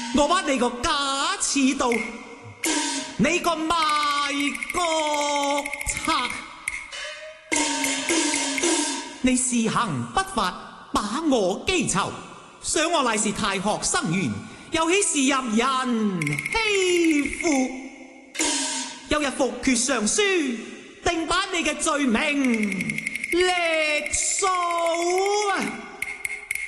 我挖你個假刺刀，你個賣國賊，你施行不法，把我譏囚，想我乃是太學生緣，又豈是任人欺負？有日復決上書，定把你嘅罪名歷數啊！